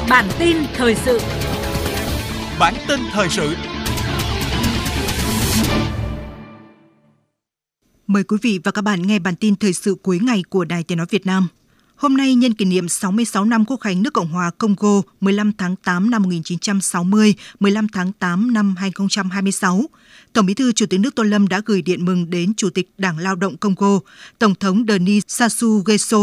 Bản tin thời sự. Bản tin thời sự. Mời quý vị và các bạn nghe bản tin thời sự cuối ngày của Đài Tiếng nói Việt Nam. Hôm nay nhân kỷ niệm 66 năm Quốc khánh nước Cộng hòa Congo 15 tháng 8 năm 1960, 15 tháng 8 năm 2026, Tổng Bí thư Chủ tịch nước Tô Lâm đã gửi điện mừng đến Chủ tịch Đảng Lao động Congo, Tổng thống Denis Sassou Nguesso